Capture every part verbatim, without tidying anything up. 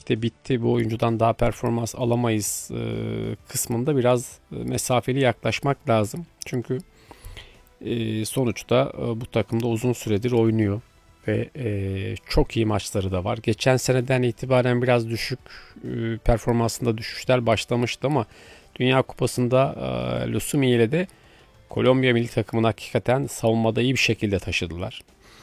ligde bitti, bu oyuncudan daha performans alamayız e, kısmında biraz mesafeli yaklaşmak lazım. Çünkü e, sonuçta e, bu takımda uzun süredir oynuyor ve e, çok iyi maçları da var. Geçen seneden itibaren biraz düşük e, performansında düşüşler başlamıştı ama Dünya Kupası'nda e, Lusumi ile de Kolombiya milli takımını hakikaten savunmada iyi bir şekilde taşıdılar.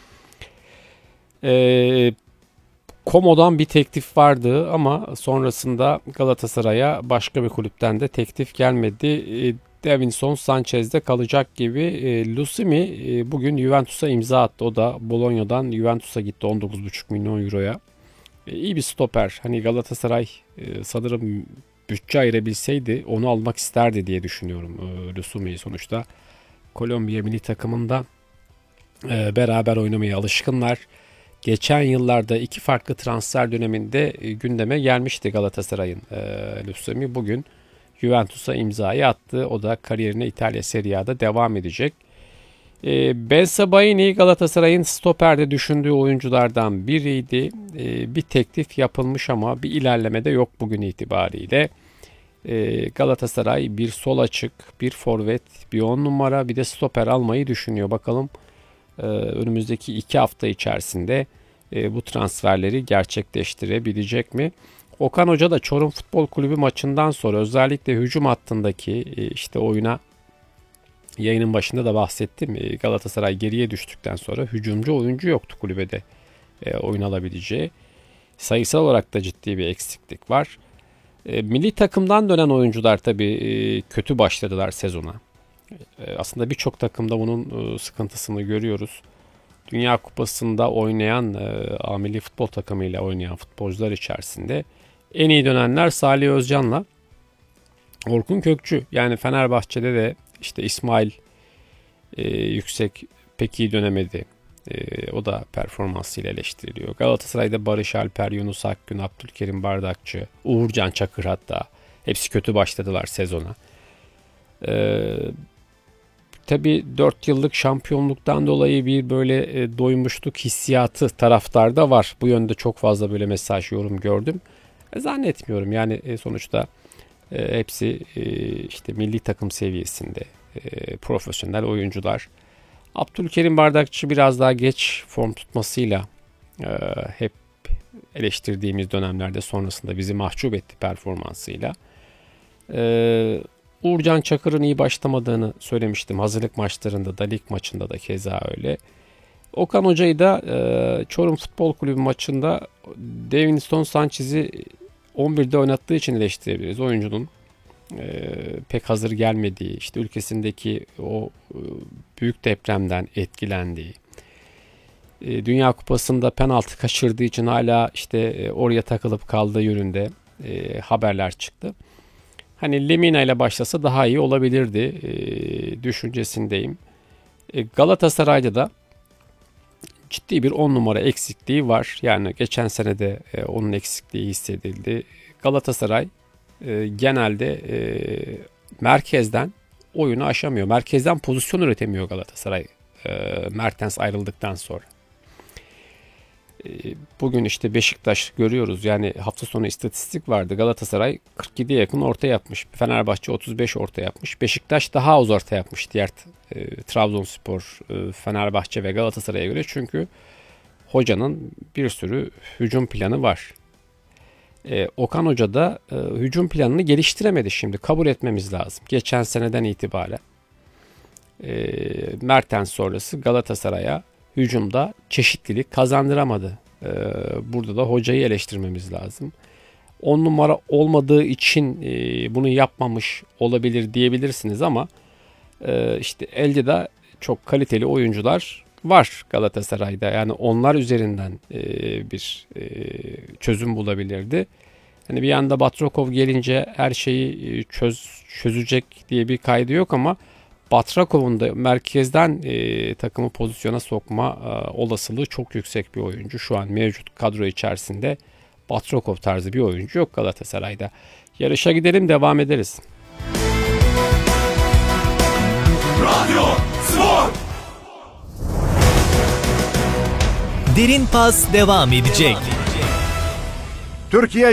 E, Komo'dan bir teklif vardı ama sonrasında Galatasaray'a başka bir kulüpten de teklif gelmedi. E, Davinson Sanchez'de kalacak gibi. E, Lusumi e, bugün Juventus'a imza attı. O da Bologna'dan Juventus'a gitti on dokuz buçuk milyon euroya. E, iyi bir stoper. Hani Galatasaray e, sanırım bütçe ayırabilseydi onu almak isterdi diye düşünüyorum e, Lusumi'yi sonuçta. Kolombiya milli takımında e, beraber oynamaya alışkınlar. Geçen yıllarda iki farklı transfer döneminde e, gündeme gelmişti Galatasaray'ın e, Lusumi. Bugün Juventus'a imzayı attı. O da kariyerine İtalya Serie A'da devam edecek. E, Bensebaini Galatasaray'ın stoperde düşündüğü oyunculardan biriydi. E, bir teklif yapılmış ama bir ilerleme de yok bugün itibariyle. E, Galatasaray bir sol açık, bir forvet, bir on numara, bir de stoper almayı düşünüyor. Bakalım e, önümüzdeki iki hafta içerisinde e, bu transferleri gerçekleştirebilecek mi? Okan Hoca da Çorum Futbol Kulübü maçından sonra özellikle hücum hattındaki e, işte oyuna, yayının başında da bahsettim. E, Galatasaray geriye düştükten sonra hücumcu oyuncu yoktu kulübede e, oyun alabileceği. Sayısal olarak da ciddi bir eksiklik var. E, milli takımdan dönen oyuncular tabii e, kötü başladılar sezona. E, aslında birçok takımda bunun e, sıkıntısını görüyoruz. Dünya Kupası'nda oynayan e, A milli futbol takımıyla oynayan futbolcular içerisinde en iyi dönenler Salih Özcan'la Orkun Kökçü. Yani Fenerbahçe'de de işte İsmail e, Yüksek pek iyi dönemedi. E, o da performansıyla eleştiriliyor. Galatasaray'da Barış Alper, Yunus Akgün, Abdülkerim Bardakçı, Uğurcan Çakır hatta. Hepsi kötü başladılar sezona. Eee Tabii dört yıllık şampiyonluktan dolayı bir böyle e, doymuşluk hissiyatı taraftarda var. Bu yönde çok fazla böyle mesaj, yorum gördüm. E, zannetmiyorum yani e, sonuçta e, hepsi e, işte milli takım seviyesinde e, profesyonel oyuncular. Abdülkerim Bardakçı biraz daha geç form tutmasıyla e, hep eleştirdiğimiz dönemlerde sonrasında bizi mahcup etti performansıyla. E, Uğurcan Çakır'ın iyi başlamadığını söylemiştim. Hazırlık maçlarında da, lig maçında da keza öyle. Okan Hoca'yı da e, Çorum Futbol Kulübü maçında Davinson Sanchez'i on birde oynattığı için eleştirebiliriz. Oyuncunun e, pek hazır gelmediği, işte ülkesindeki o e, büyük depremden etkilendiği, e, Dünya Kupası'nda penaltı kaçırdığı için hala işte e, oraya takılıp kaldığı yönünde e, haberler çıktı. Hani Lemina ile başlasa daha iyi olabilirdi e, düşüncesindeyim. E, Galatasaray'da da ciddi bir on numara eksikliği var. Yani geçen sene de e, onun eksikliği hissedildi. Galatasaray e, genelde e, merkezden oyunu aşamıyor. Merkezden pozisyon üretemiyor Galatasaray e, Mertens ayrıldıktan sonra. Bugün işte Beşiktaş görüyoruz. Yani hafta sonu istatistik vardı. Galatasaray kırk yediye yakın orta yapmış. Fenerbahçe otuz beş orta yapmış. Beşiktaş daha az orta yapmış diğer e, Trabzonspor, e, Fenerbahçe ve Galatasaray'a göre. Çünkü hocanın bir sürü hücum planı var. E, Okan Hoca da e, hücum planını geliştiremedi şimdi. Kabul etmemiz lazım. Geçen seneden itibaren e, Mertens sonrası Galatasaray'a hücumda çeşitlilik kazandıramadı. Ee, burada da hocayı eleştirmemiz lazım. on numara olmadığı için e, bunu yapmamış olabilir diyebilirsiniz ama e, işte elde de çok kaliteli oyuncular var Galatasaray'da. Yani onlar üzerinden e, bir e, çözüm bulabilirdi. Hani bir anda Batrokov gelince her şeyi çöz, çözecek diye bir kaydı yok ama Batrakov'un da merkezden e, takımı pozisyona sokma e, olasılığı çok yüksek bir oyuncu. Şu an mevcut kadro içerisinde Batrakov tarzı bir oyuncu yok Galatasaray'da. Yarışa gidelim, devam ederiz. Radyo Spor. Derin Pas devam edecek. Türkiye